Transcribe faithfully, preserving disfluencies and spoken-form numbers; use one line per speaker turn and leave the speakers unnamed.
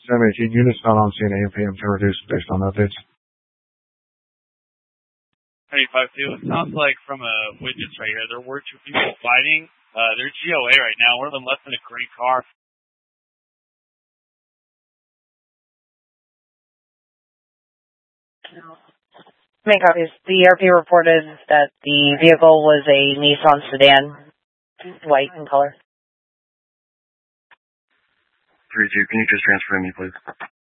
Sam eighteen, units not on scene, A M P M to reduce based on updates.
thirty-five two, it sounds like from a witness right here, there were two people fighting. Uh, they're G O A right now. One of them left in a gray car.
Main copies. The E R P reported that the vehicle was a Nissan sedan, white in color.
three two, can you just transfer me, please?